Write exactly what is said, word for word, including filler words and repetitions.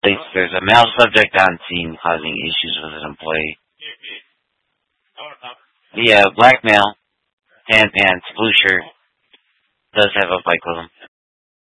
There's a male subject on scene causing issues with an employee. Yeah, black male, tan pants, blue shirt, does have a bike with him.